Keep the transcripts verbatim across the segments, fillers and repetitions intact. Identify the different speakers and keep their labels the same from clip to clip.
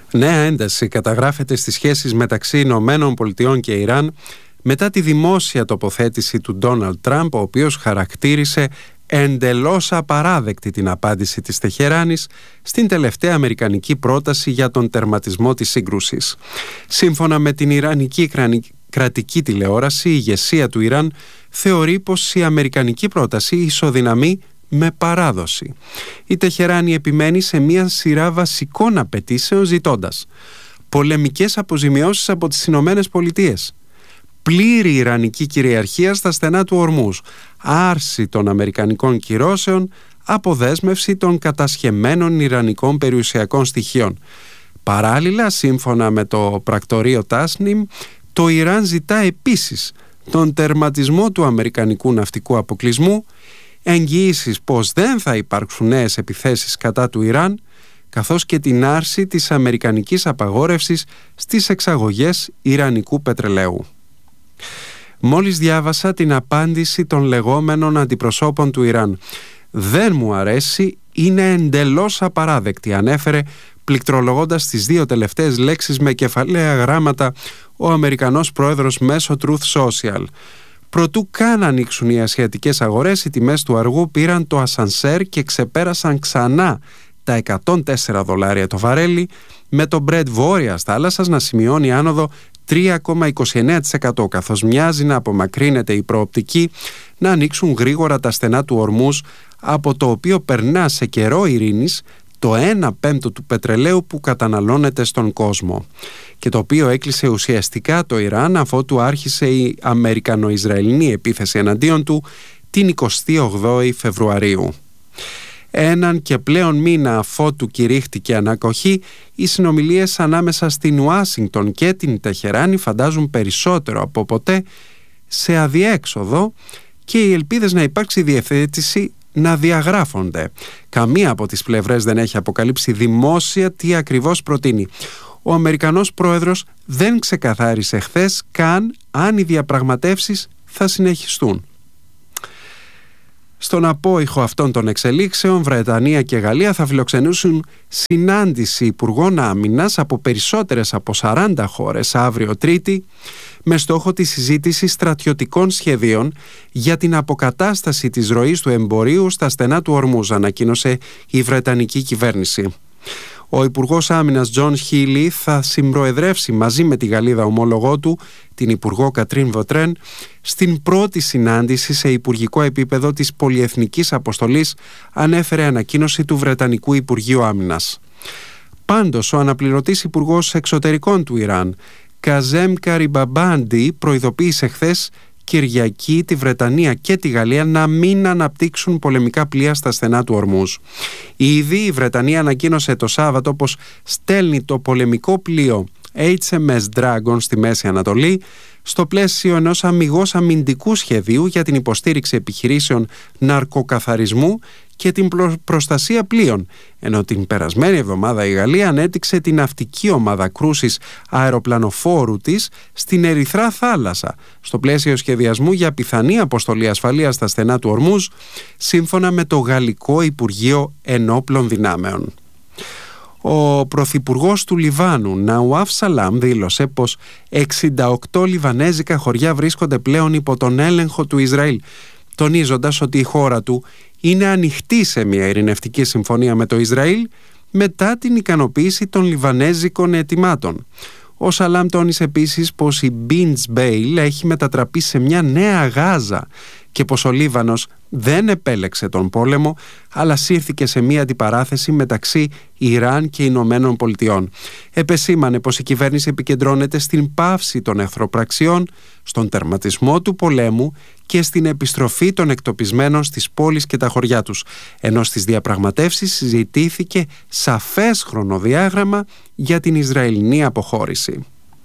Speaker 1: Νέα ένταση καταγράφεται στις σχέσεις μεταξύ Ηνωμένων Πολιτειών και Ιράν μετά τη δημόσια τοποθέτηση του Ντόναλντ Τραμπ, ο οποίος χαρακτήρισε εντελώς απαράδεκτη την απάντηση της Τεχεράνης στην τελευταία αμερικανική πρόταση για τον τερματισμό της σύγκρουσης. Σύμφωνα με την Ιρανική κρατική τηλεόραση, η ηγεσία του Ιράν θεωρεί πως η αμερικανική πρόταση ισοδυναμεί με παράδοση. Η Τεχεράνη επιμένει σε μια σειρά βασικών απαιτήσεων, ζητώντας πολεμικές αποζημιώσεις από τις Ηνωμένες Πολιτείες, πλήρη ιρανική κυριαρχία στα στενά του Ορμούζ, άρση των αμερικανικών κυρώσεων, αποδέσμευση των κατασχεμένων ιρανικών περιουσιακών στοιχείων. Παράλληλα, σύμφωνα με το πρακτορείο Τάσνιμ, το Ιράν ζητά επίσης τον τερματισμό του αμερικανικού ναυτικού αποκλεισμού, εγγυήσεις πως δεν θα υπάρξουν νέες επιθέσεις κατά του Ιράν, καθώς και την άρση της αμερικανικής απαγόρευσης στις εξαγωγές ιρανικού πετρελαίου. Μόλις διάβασα την απάντηση των λεγόμενων αντιπροσώπων του Ιράν. «Δεν μου αρέσει, είναι εντελώς απαράδεκτη», ανέφερε πληκτρολογώντας τις δύο τελευταίες λέξεις με κεφαλαία γράμματα ο Αμερικανός πρόεδρος μέσω Truth Social. Προτού καν ανοίξουν οι ασιατικές αγορές, οι τιμές του αργού πήραν το ασανσέρ και ξεπέρασαν ξανά τα εκατόν τέσσερα δολάρια το βαρέλι, με το Brent βόρειας θάλασσας να σημειώνει άνοδο τρία κόμμα είκοσι εννέα τοις εκατό, καθώς μοιάζει να απομακρύνεται η προοπτική να ανοίξουν γρήγορα τα στενά του Ορμούζ, από το οποίο περνά σε καιρό ειρήνης το ένα πέμπτο του πετρελαίου που καταναλώνεται στον κόσμο, και το οποίο έκλεισε ουσιαστικά το Ιράν αφότου άρχισε η Αμερικανο-Ισραηλινή επίθεση εναντίον του την εικοστή όγδοη Φεβρουαρίου. Έναν και πλέον μήνα αφότου κηρύχτηκε ανακοχή, οι συνομιλίες ανάμεσα στην Ουάσιγκτον και την Τεχεράνη φαντάζουν περισσότερο από ποτέ σε αδιέξοδο και οι ελπίδες να υπάρξει διευθέτηση να διαγράφονται. Καμία από τις πλευρές δεν έχει αποκαλύψει δημόσια τι ακριβώς προτείνει. Ο Αμερικανός πρόεδρος δεν ξεκαθάρισε χθες καν αν οι διαπραγματεύσεις θα συνεχιστούν. Στον απόϊχο αυτών των εξελίξεων, Βρετανία και Γαλλία θα φιλοξενούσουν συνάντηση υπουργών άμυνας από περισσότερες από σαράντα χώρες αύριο Τρίτη, με στόχο τη συζήτηση στρατιωτικών σχεδίων για την αποκατάσταση της ροής του εμπορίου στα στενά του Ορμούζ, ανακοίνωσε η Βρετανική κυβέρνηση. Ο Υπουργός Άμυνας Τζον Χίλι θα συμπροεδρεύσει μαζί με τη Γαλλίδα ομόλογό του, την Υπουργό Κατρίν Βοτρέν, στην πρώτη συνάντηση σε υπουργικό επίπεδο της πολυεθνικής αποστολής, ανέφερε ανακοίνωση του Βρετανικού Υπουργείου Άμυνας. Πάντως, ο αναπληρωτής Υπουργός Εξωτερικών του Ιράν, Καζέμ Καριμπαμπάντι, προειδοποίησε χθες Κυριακή τη Βρετανία και τη Γαλλία να μην αναπτύξουν πολεμικά πλοία στα στενά του Ορμούζ. Ήδη η Βρετανία ανακοίνωσε το Σάββατο πως στέλνει το πολεμικό πλοίο έιτς εμ ες Dragon στη Μέση Ανατολή στο πλαίσιο ενός αμιγώς αμυντικού σχεδίου για την υποστήριξη επιχειρήσεων ναρκοκαθαρισμού και την προστασία πλοίων, ενώ την περασμένη εβδομάδα η Γαλλία ανέτυξε την ναυτική ομάδα κρούσης αεροπλανοφόρου της στην Ερυθρά Θάλασσα, στο πλαίσιο σχεδιασμού για πιθανή αποστολή ασφαλείας στα στενά του Ορμούζ, σύμφωνα με το Γαλλικό Υπουργείο Ενόπλων Δυνάμεων. Ο πρωθυπουργός του Λιβάνου, Ναουάφ Σαλάμ, δήλωσε πως εξήντα οκτώ λιβανέζικα χωριά βρίσκονται πλέον υπό τον έλεγχο του Ισραήλ, τονίζοντας ότι η χώρα του είναι ανοιχτή σε μια ειρηνευτική συμφωνία με το Ισραήλ μετά την ικανοποίηση των λιβανέζικων αιτημάτων. Ο Σαλάμ τόνισε επίσης πως η Μπίντς Μπέιλ έχει μετατραπεί σε μια νέα Γάζα και πως ο Λίβανος δεν επέλεξε τον πόλεμο, αλλά σύρθηκε σε μια αντιπαράθεση μεταξύ Ιράν και Ηνωμένων Πολιτειών. Επεσήμανε πως η κυβέρνηση επικεντρώνεται στην πάυση των εχθροπραξιών, στον τερματισμό του πολέμου και στην επιστροφή των εκτοπισμένων στις πόλεις και τα χωριά τους, ενώ στις διαπραγματεύσεις συζητήθηκε σαφές χρονοδιάγραμμα για την Ισραηλινή αποχώρηση.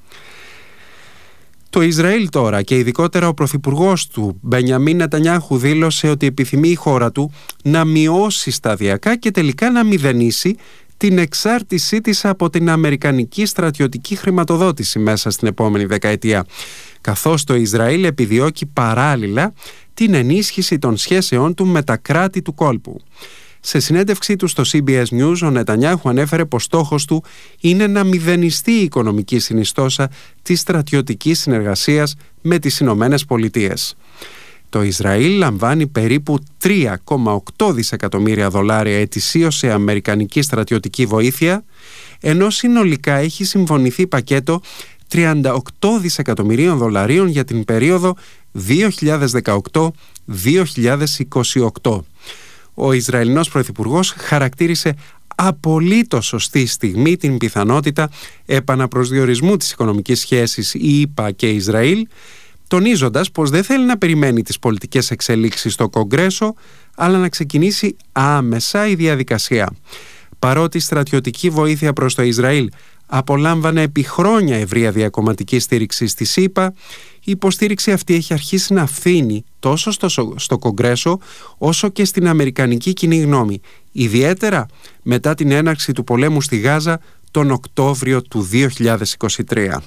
Speaker 1: Το Ισραήλ τώρα, και ειδικότερα ο πρωθυπουργός του Μπενιαμίν Νετανιάχου, δήλωσε ότι επιθυμεί η χώρα του να μειώσει σταδιακά και τελικά να μηδενίσει την εξάρτησή της από την αμερικανική στρατιωτική χρηματοδότηση μέσα στην επόμενη δεκαετία, καθώς το Ισραήλ επιδιώκει παράλληλα την ενίσχυση των σχέσεών του με τα κράτη του κόλπου. Σε συνέντευξή του στο σι μπι ες News, ο Νετανιάχου ανέφερε πως στόχος του είναι να μηδενιστεί η οικονομική συνιστόσα της στρατιωτικής συνεργασίας με τις Ηνωμένες Πολιτείες. Το Ισραήλ λαμβάνει περίπου τρία κόμμα οκτώ δισεκατομμύρια δολάρια ετησίως σε αμερικανική στρατιωτική βοήθεια, ενώ συνολικά έχει συμφωνηθεί πακέτο τριάντα οκτώ δισεκατομμυρίων δολαρίων για την περίοδο δύο χιλιάδες δεκαοκτώ με δύο χιλιάδες είκοσι οκτώ. Ο Ισραηλινός Πρωθυπουργός χαρακτήρισε απολύτως σωστή στιγμή την πιθανότητα επαναπροσδιορισμού της οικονομικής σχέσης ΗΠΑ και Ισραήλ, τονίζοντας πως δεν θέλει να περιμένει τις πολιτικές εξελίξεις στο Κογκρέσο, αλλά να ξεκινήσει άμεσα η διαδικασία. Παρότι η στρατιωτική βοήθεια προς το Ισραήλ απολάμβανε επί χρόνια ευρεία διακομματική στήριξη στη ΣΥΠΑ, η υποστήριξη αυτή έχει αρχίσει να φθήνει τόσο στο, στο Κογκρέσο όσο και στην αμερικανική κοινή γνώμη, ιδιαίτερα μετά την έναρξη του πολέμου στη Γάζα τον Οκτώβριο του δύο χιλιάδες είκοσι τρία.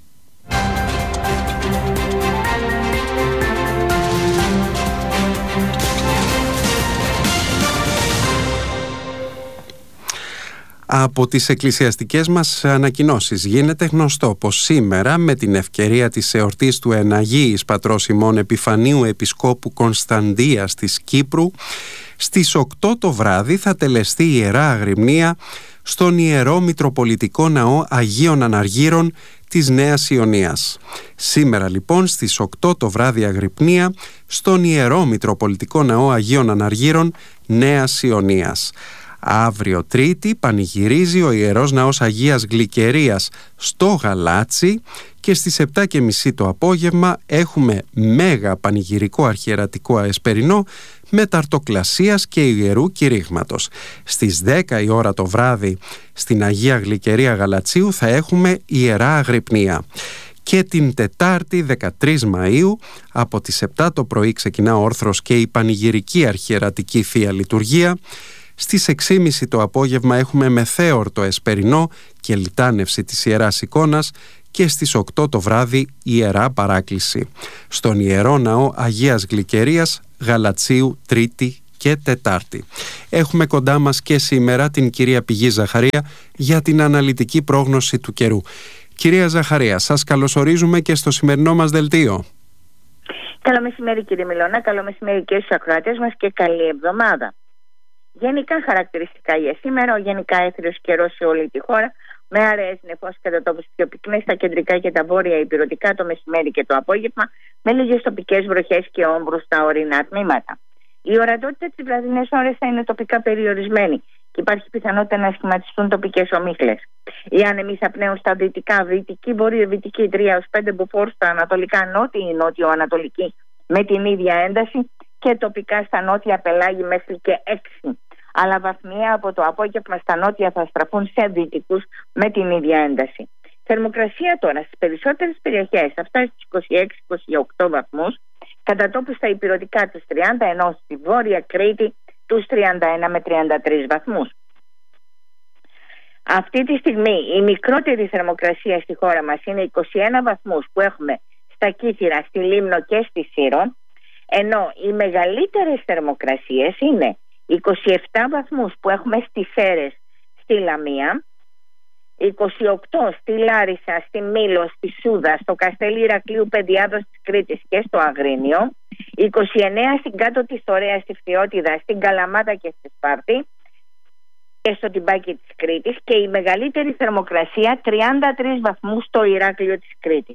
Speaker 1: Από τις εκκλησιαστικές μας ανακοινώσεις γίνεται γνωστό πως σήμερα, με την ευκαιρία της εορτής του Εναγίης Πατρός ημών Επιφανίου Επισκόπου Κωνσταντίας της Κύπρου, στις οκτώ το βράδυ θα τελεστεί ιερά αγριμνία στον Ιερό Μητροπολιτικό Ναό Αγίων Αναργύρων της Νέας Ιωνίας. Σήμερα λοιπόν στις οκτώ το βράδυ αγρυπνία στον Ιερό Μητροπολιτικό Ναό Αγίων Αναργύρων Νέας Ιωνίας. Αύριο Τρίτη πανηγυρίζει ο Ιερός Ναός Αγίας Γλυκερίας στο Γαλάτσι και στις επτά και μισή το απόγευμα έχουμε μέγα πανηγυρικό αρχιερατικό αεσπερινό με ταρτοκλασίας και ιερού κηρύγματος. Στις δέκα η ώρα το βράδυ στην Αγία Γλυκερία Γαλατσίου θα έχουμε ιερά αγρυπνία. Και την Τετάρτη δεκατρείς Μαΐου από τις επτά το πρωί ξεκινά όρθρος και η πανηγυρική αρχιερατική Θεία Λειτουργία. Στις έξι και μισή το απόγευμα έχουμε μεθέορτο εσπερινό και λιτάνευση της Ιεράς Εικόνας και στις οκτώ το βράδυ Ιερά Παράκληση. Στον Ιερό Ναό Αγίας Γλυκερίας Γαλατσίου Τρίτη και Τετάρτη. Έχουμε κοντά μας και σήμερα την κυρία Πηγή Ζαχαρία για την αναλυτική πρόγνωση του καιρού. Κυρία Ζαχαρία, σας καλωσορίζουμε και στο σημερινό μας δελτίο.
Speaker 2: Καλό μεσημέρι κύριε Μιλώνα, καλό μεσημέρι και στους ακροατές μας και καλή εβδομάδα. Γενικά χαρακτηριστικά για σήμερα, ο γενικά έθριος καιρός σε όλη τη χώρα, με αραιές νεφώσεις κατά τόπους πιο πυκνές στα κεντρικά και τα βόρεια ηπειρωτικά το μεσημέρι και το απόγευμα, με λίγες τοπικές βροχές και όμβρους στα ορεινά τμήματα. Η ορατότητα τις βραδινές ώρες θα είναι τοπικά περιορισμένη και υπάρχει πιθανότητα να σχηματιστούν τοπικές ομίχλες. Οι άνεμοι θα πνέουν στα δυτικά, δυτική, βορειοδυτική τρία έως πέντε μποφόρ, στα ανατολικά, νότια ή νότιο-ανατολική με την ίδια ένταση και τοπικά στα νότια πελάγη μέχρι και έξι. Αλλά βαθμία από το απόγευμα στα νότια θα στραφούν σε δυτικούς με την ίδια ένταση. Θερμοκρασία τώρα στις περισσότερες περιοχές θα φτάσει στους είκοσι έξι με είκοσι οκτώ βαθμούς, κατά τόπους στα ηπειρωτικά τους τριάντα, ενώ στη Βόρεια Κρήτη τους τριάντα ένα με τριάντα τρεις βαθμούς. Αυτή τη στιγμή η μικρότερη θερμοκρασία στη χώρα μας είναι είκοσι ένα βαθμούς που έχουμε στα Κύθυρα, στη Λίμνο και στη Σύρο, ενώ οι μεγαλύτερες θερμοκρασίες είναι είκοσι επτά βαθμούς που έχουμε στις Σέρρες, στη Λαμία, είκοσι οκτώ στη Λάρισα, στη Μήλο, στη Σούδα, στο Καστέλι Ηρακλείου Πεδιάδος της Κρήτης και στο Αγρίνιο, είκοσι εννέα στην κάτω της Θωρέας, στη Φθιώτιδα, στην Καλαμάτα και στη Σπάρτη και στο Τιμπάκι της Κρήτης, και η μεγαλύτερη θερμοκρασία τριάντα τρεις βαθμούς στο Ηράκλειο της Κρήτης.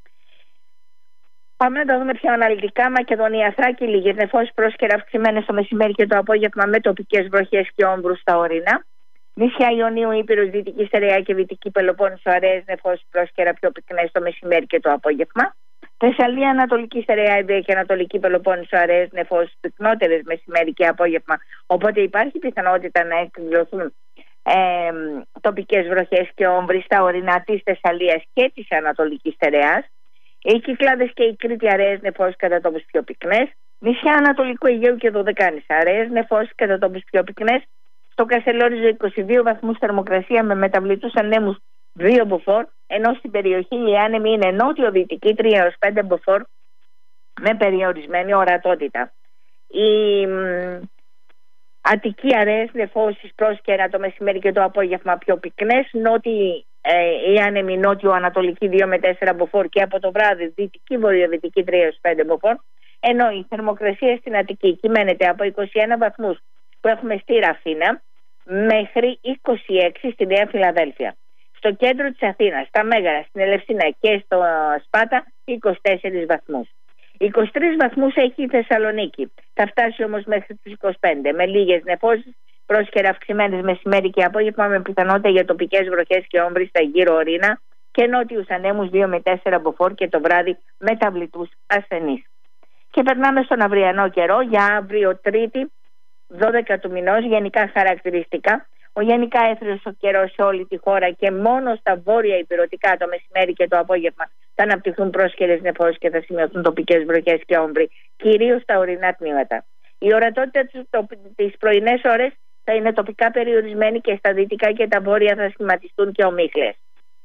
Speaker 2: Πάμε να τα δούμε πιο αναλυτικά. Μακεδονία, Θράκη, λίγες νεφώσεις πρόσκαιρα αυξημένες το μεσημέρι και το απόγευμα με τοπικές βροχές και όμβρους στα ορεινά. Νησιά Ιωνίου, Ήπειρος, Δυτική Στερεά και Βυτική Πελοπόννησο, αραιές νεφώσεις πρόσκαιρα πιο πυκνές το μεσημέρι και το απόγευμα. Θεσσαλία, Ανατολική Στερεά, Ιδέα και Ανατολική Πελοπόννησο, αραιές νεφώσεις πυκνότερες μεσημέρι και απόγευμα. Οπότε υπάρχει πιθανότητα να εκδηλωθούν ε, τοπικές βροχές και όμβροι στα ορεινά της Θεσσαλίας και της Ανατολικής Στερεάς. Οι Κυκλάδες και η Κρήτη, αραιές νεφώσεις κατά τόπους πιο πυκνές. Νησιά Ανατολικού Αιγαίου και Δωδεκάνησα, αραιές νεφώσεις κατά τόπους πιο πυκνές. Στο Καστελόριζο είκοσι δύο βαθμούς θερμοκρασία με μεταβλητούς ανέμους δύο μποφόρ, ενώ στην περιοχή οι άνεμοι είναι νότιο-δυτική τρία έως πέντε μποφόρ με περιορισμένη ορατότητα. Η Αττική αραιές νεφώσεις πρόσκαιρα το μεσημέρι και το απόγευμα πιο πυκνές. Νότιοι ε, οι άνεμοι νότιο-ανατολική δύο με τέσσερα μποφόρ και από το βράδυ δυτική βορειοδυτική τρία έως πέντε μποφόρ. Ενώ η θερμοκρασία στην Αττική κυμαίνεται από είκοσι ένα βαθμούς που έχουμε στη Ραφίνα μέχρι είκοσι έξι στη Νέα Φιλαδέλφια. Στο κέντρο της Αθήνας, στα Μέγαρα, στην Ελευσίνα και στο Σπάτα είκοσι τέσσερις βαθμούς. είκοσι τρεις βαθμούς έχει η Θεσσαλονίκη. Θα φτάσει όμως μέχρι τους είκοσι πέντε με λίγες νεφώσεις πρόσκαιρα αυξημένες μεσημέρι και απόγευμα με πιθανότητα για τοπικές βροχές και όμβρι στα γύρω ορεινά και νότιους ανέμους δύο με τέσσερα μποφόρ και το βράδυ μεταβλητούς ασθενείς. Και περνάμε στον αυριανό καιρό για αύριο Τρίτη δώδεκα του μηνός, γενικά χαρακτηριστικά. Ο γενικά έθριος ο καιρός σε όλη τη χώρα και μόνο στα βόρεια υπηρετικά το μεσημέρι και το απόγευμα θα αναπτυχθούν πρόσκαιρες νεφώσεις και θα σημειωθούν τοπικές βροχές και όμβροι, κυρίως στα ορεινά τμήματα. Η ορατότητα τις πρωινές ώρες θα είναι τοπικά περιορισμένη και στα δυτικά και τα βόρεια θα σχηματιστούν και ομίχλες.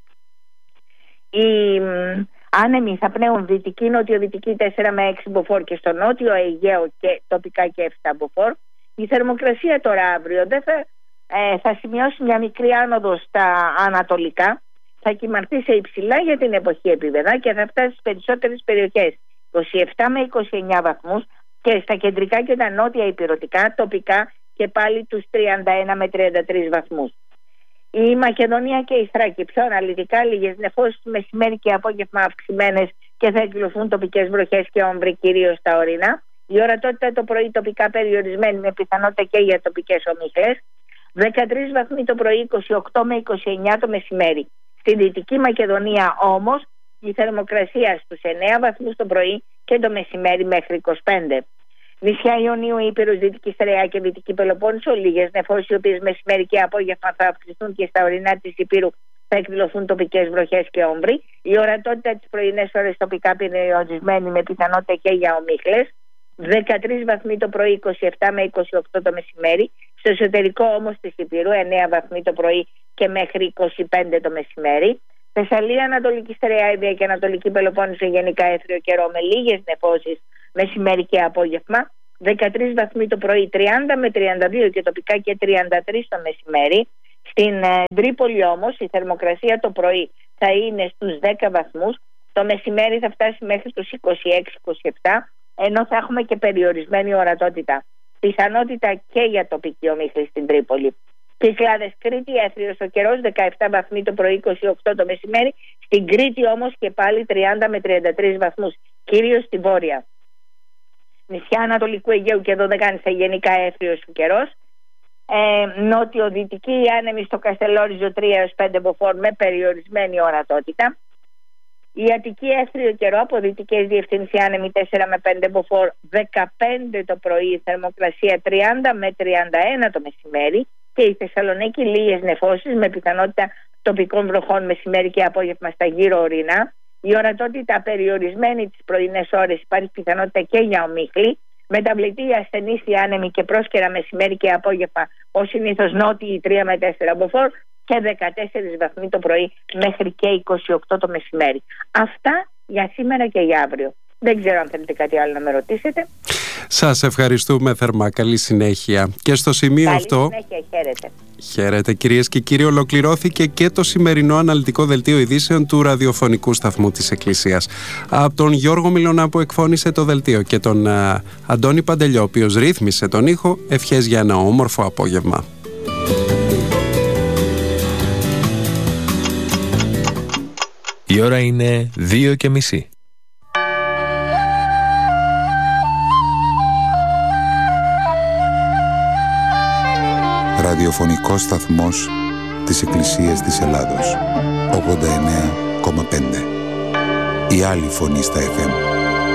Speaker 2: Οι άνεμοι θα πνέουν δυτική, νοτιοδυτική τέσσερα με έξι μποφόρ και στο νότιο Αιγαίο και τοπικά και επτά μποφόρ. Η θερμοκρασία τώρα αύριο δεν θα, ε, θα σημειώσει μια μικρή άνοδο στα ανατολικά, θα κυμανθεί σε υψηλά για την εποχή επίπεδα και θα φτάσει στις περισσότερες περιοχές είκοσι επτά με είκοσι εννέα βαθμούς και στα κεντρικά και τα νότια υπηρετικά τοπικά και πάλι τους τριάντα ένα με τριάντα τρεις βαθμούς. Η Μακεδονία και η Θράκη πιο αναλυτικά, λίγες νεφώσεις μεσημέρι και απόγευμα αυξημένες και θα εκδηλωθούν τοπικές βροχές και όμβροι κυρίως στα ορεινά. Η ορατότητα το πρωί τοπικά περιορισμένη με πιθανότητα και για τοπικές ομίχλες. δεκατρείς βαθμοί το πρωί, είκοσι οκτώ με είκοσι εννέα το μεσημέρι. Στην Δυτική Μακεδονία όμως η θερμοκρασία στους εννέα βαθμούς το πρωί και το μεσημέρι μέχρι είκοσι πέντε. Νησιά Ιωνίου, Ήπειρος, Δυτική Στερεά και Δυτική Πελοπόννησο, λίγες νεφώσεις οι οποίες μεσημέρι και απόγευμα θα αυξηθούν και στα ορεινά της Υπήρου θα εκδηλωθούν τοπικές βροχές και όμβροι. Η ορατότητα τις πρωινές ώρες τοπικά περιορισμένη με πιθανότητα και για ομίχλες. δεκατρείς βαθμοί το πρωί, είκοσι επτά με είκοσι οκτώ το μεσημέρι. Στο εσωτερικό όμως της Υπήρου εννέα βαθμοί το πρωί και μέχρι είκοσι πέντε το μεσημέρι. Θεσσαλία, Ανατολική Στερεά, Ιδία και Ανατολική Πελοπόννησο γενικά έθριο καιρό με λίγες νεφώσεις μεσημέρι και απόγευμα. δεκατρείς βαθμοί το πρωί, τριάντα με τριάντα δύο και τοπικά και τριάντα τρεις το μεσημέρι. Στην ε, Τρίπολη όμως η θερμοκρασία το πρωί θα είναι στους δέκα βαθμούς, το μεσημέρι θα φτάσει μέχρι τους είκοσι έξι είκοσι επτά, ενώ θα έχουμε και περιορισμένη ορατότητα. Πιθανότητα και για τοπική ομίχλη στην Τρίπολη. Κυκλάδες, Κρήτη, έθριος ο καιρός, δεκαεπτά βαθμοί το πρωί, είκοσι οκτώ το μεσημέρι. Στην Κρήτη όμως και πάλι τριάντα με τριάντα τρεις βαθμούς, κυρίως στη βόρεια. Νησιά Ανατολικού Αιγαίου και Δωδεκάνησα γενικά έθριος ο καιρός. Ε, Νότιο-δυτική άνεμη στο Καστελόριζο τρία έως πέντε μποφόρ με περιορισμένη ορατότητα. Η Αττική έθριο καιρό από δυτικές διευθύνσεις άνεμη τέσσερα με πέντε μποφόρ, δεκαπέντε το πρωί, θερμοκρασία τριάντα με τριάντα ένα το μεσημέρι. Και η Θεσσαλονίκη λίγες νεφώσεις με πιθανότητα τοπικών βροχών μεσημέρι και απόγευμα στα γύρω ορεινά. Η ορατότητα περιορισμένη τις πρωινές ώρες, υπάρχει πιθανότητα και για ομίχλη. Μεταβλητή ασθενής η άνεμη και πρόσκαιρα μεσημέρι και απόγευμα ως συνήθως νότιοι τρία με τέσσερα μποφόρ και δεκατέσσερις βαθμοί το πρωί μέχρι και είκοσι οκτώ το μεσημέρι. Αυτά για σήμερα και για αύριο. Δεν ξέρω αν θέλετε κάτι άλλο να με ρωτήσετε.
Speaker 1: Σας ευχαριστούμε θερμά. Καλή συνέχεια. Και στο σημείο
Speaker 2: Καλή
Speaker 1: αυτό...
Speaker 2: συνέχεια, χαίρετε.
Speaker 1: Χαίρετε κυρίες και κύριοι, ολοκληρώθηκε και το σημερινό αναλυτικό δελτίο ειδήσεων του ραδιοφωνικού σταθμού της Εκκλησίας. Από τον Γιώργο Μιλωνά που εκφώνησε το δελτίο και τον α, Αντώνη Παντελιό, ο οποίος ρύθμισε τον ήχο, ευχές για ένα όμορφο απόγευμα.
Speaker 3: Η ώρα είναι δύο και μισή.
Speaker 4: Ραδιοφωνικός σταθμός της Εκκλησίας της Ελλάδος ογδόντα εννέα κόμμα πέντε. Η άλλη φωνή στα εφ εμ.